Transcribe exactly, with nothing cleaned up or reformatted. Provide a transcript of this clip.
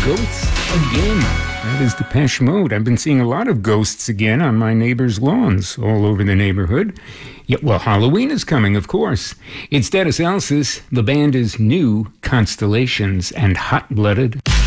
Ghosts again. That is Depeche Mode. I've been seeing a lot of ghosts again on my neighbors' lawns all over the neighborhood. Yeah, well, Halloween is coming, of course. It's Dennis Elsis. The band is New Constellations and Hot Blooded.